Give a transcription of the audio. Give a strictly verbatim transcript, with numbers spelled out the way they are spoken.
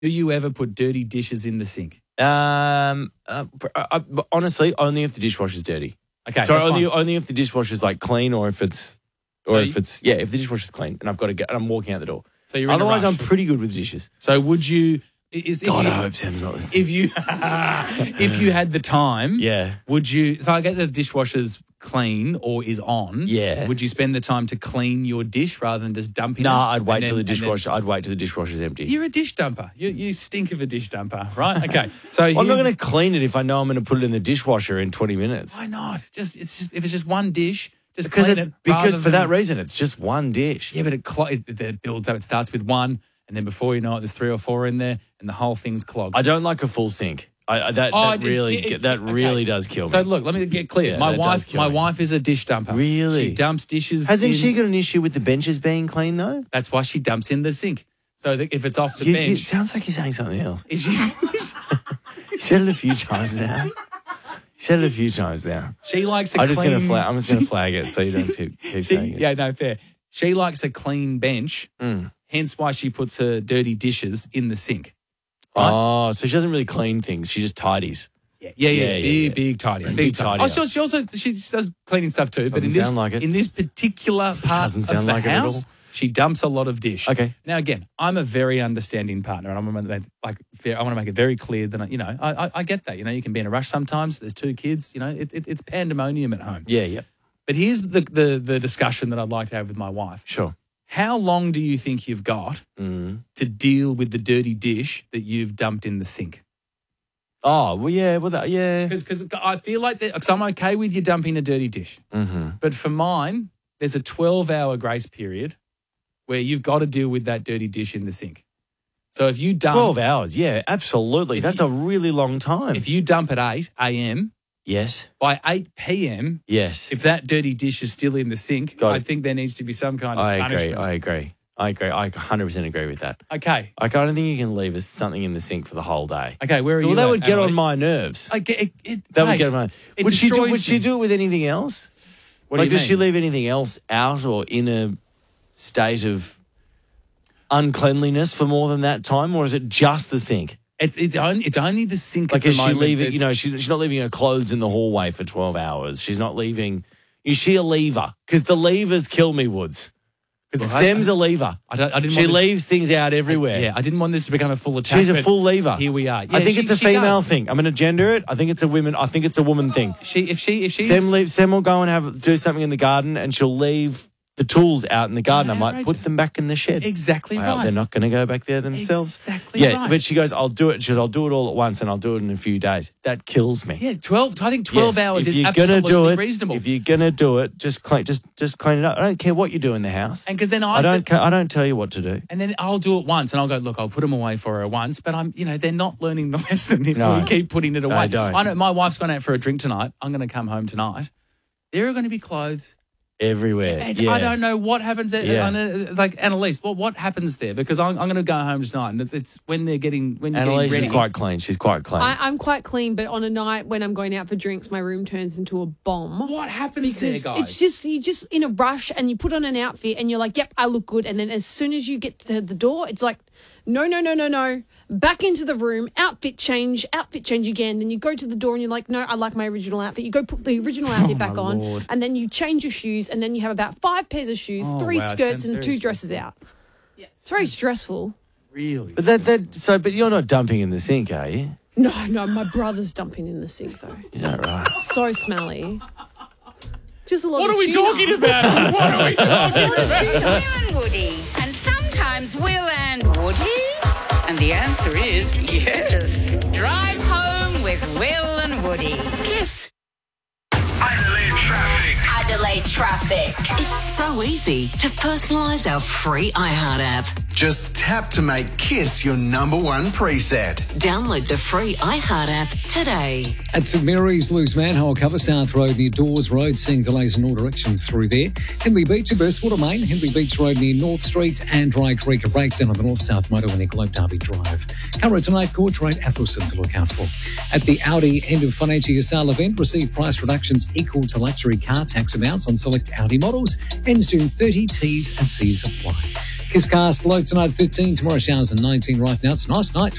Do you ever put dirty dishes in the sink? Um, uh, I, I, honestly, only if the dishwasher's dirty. Okay, So that's only fine. only if the dishwasher's like clean, or if it's, or So if you- it's yeah, if the dishwasher's clean, and I've got to get, and I'm walking out the door. So you're in a Otherwise, rush. I'm pretty good with dishes. So would you? Is, if God, you, I hope Sam's not listening. If you, if you had the time, Yeah. would you? So I get the dishwasher's clean or is on. Yeah. Would you spend the time to clean your dish rather than just dumping it? No, I'd And wait then- till the and then- dishwasher. I'd wait till the dishwasher's empty. You're a dish dumper. You you stink of a dish dumper, right? Okay. So I'm not here's- going to clean it if I know I'm going to put it in the dishwasher in twenty minutes. Why not? Just it's just, if it's just one dish, just Because clean it's it. because rather for than- that reason, it's just one dish. Yeah, but it, clo- it, it builds up. It starts with one, and then before you know it, there's three or four in there, and the whole thing's clogged. I don't like a full sink. I, I, that Oh, that it- really it- it- that okay. really does kill me. So look, let me get clear. Yeah, my that does wife, kill my me. wife is a dish dumper. Really? She dumps dishes. Hasn't in- she got an issue with the benches being clean though? That's why she dumps in the sink. So that if it's off the You, bench, it sounds like you're saying something else. is she, You said it a few times now. You said it a few times now. she likes a I'm just clean. gonna flag. I'm just gonna flag it so you don't keep, keep she, saying it. yeah, no, fair. She likes a clean bench. Mm. Hence why she puts her dirty dishes in the sink. Right? Oh, so she doesn't really clean things. She just tidies. Yeah, yeah, yeah, Yeah, yeah, big, yeah. big tidy, big, Big tidy. tidier. Oh, she, she also she does cleaning stuff too, but Doesn't in this sound like it. in this particular part Doesn't of sound the like it at house, all. she dumps a lot of dish. Okay. Now again, I'm a very understanding partner, and I'm gonna make, like fair, I want to make it very clear that I, you know I, I I get that. You know, you can be in a rush sometimes. There's two kids. You know, it, it, it's pandemonium at home. Yeah, yeah. But here's the, the the discussion that I'd like to have with my wife. Sure. How long do you think you've got Mm. to deal with the dirty dish that you've dumped in the sink? Oh, well, yeah, well, that, yeah. Because I feel like that, because I'm okay with you dumping a dirty dish. Mm-hmm. But for mine, there's a twelve-hour grace period where you've got to deal with that dirty dish in the sink. So if you dump twelve hours, yeah, absolutely. If That's you- a really long time. if you dump at eight a.m., yes, by eight p.m., yes. if that dirty dish is still in the sink, Got I it. think there needs to be some kind of I agree. punishment. I agree. I agree. I one hundred percent agree with that. Okay. Like, I don't think you can leave us something in the sink for the whole day. Okay, where are Well, you that at, would get on Annalise? my nerves. I get, it, it, That would mate, get on my it Would she do destroys would she me. do it with anything else? What do like you does she mean? leave anything else out or in a state of uncleanliness for more than that time, or is it just the sink? It's, it's, only, it's only the sink Like at is the she moment. leaving that's- you know, she, she's not leaving her clothes in the hallway for twelve hours. She's not leaving is she a leaver? Because the levers kill me, Woods. Because Well, I- Sam's a lever. I, don't, I didn't She want this, leaves things out everywhere. Yeah, I didn't want this to become a full attack. She's a but full lever. Here we are. Yeah, I think she- it's a she female does. thing. I'm going to gender it. I think it's a women. I think it's a woman thing. She, if she, if she's Sam, leave, Sam will go and have do something in the garden, and she'll leave the tools out in the garden. I'm like, put outrageous. them back in the shed. exactly Well, right. they're not going to go back there themselves. Exactly yeah, right. but she goes, I'll do it. She goes, I'll do it all at once, and I'll do it in a few days. That kills me. Yeah, twelve. I think twelve Yes, hours if is you're absolutely gonna do it, reasonable. If you're gonna do it, just clean, just just clean it up. I don't care what you do in the house. and because then I, I don't. said, ca- I don't tell you what to do. and then I'll do it once, and I'll go, look, I'll put them away for her once, but I'm, you know, they're not learning the lesson if No. we keep putting it away. don't. I know my wife's gone out for a drink tonight. I'm going to come home tonight. There are going to be clothes. Everywhere. And yeah. I don't know what happens there. Yeah. I know, like Annalise, what what happens there? Because I'm, I'm going to go home tonight, and it's, it's when they're getting when you're Annalise getting is ready. quite clean. She's quite clean. I, I'm quite clean, but on a night when I'm going out for drinks, my room turns into a bomb. What happens there, Because guys? it's just you're just in a rush and you put on an outfit and you're like, yep, I look good. And then as soon as you get to the door, it's like, no, no, no, no, no. Back into the room, outfit change, outfit change again. Then you go to the door and you're like, no, I like my original outfit. You go put the original outfit back on, Lord. and then you change your shoes, and then you have about five pairs of shoes, Oh, three wow, it skirts, sounds and very two stressful. dresses out. It's very stressful. really. but that that so. But you're not dumping in the sink, are you? No, no, my brother's dumping in the sink though. Is that right? So smelly. Just a lot What of are we tuna. talking about? What are we talking about? Will and Woody. And sometimes Will and Woody. And the answer is yes. Drive home with Will and Woody. Kiss. Adelaide traffic. Adelaide traffic. It's so easy to personalise our free iHeart app. Just tap to make Kiss your number one preset. Download the free iHeart app today. At St Mary's, loose manhole cover, South Road near Dawes Road, seeing delays in all directions through there. Henley Beach, Burstwater Main, Henley Beach Road near North Street, and Dry Creek, a breakdown on the north-south motorway near Globe Derby Drive. Current tonight, Gorge Road, Athelston to look out for. At the Audi end of financial year sale event, receive price reductions equal to luxury car tax amounts on select Audi models. Ends June thirty, T's and C's apply. Kisscast low tonight thirteen, tomorrow showers and nineteen right now. It's a nice night.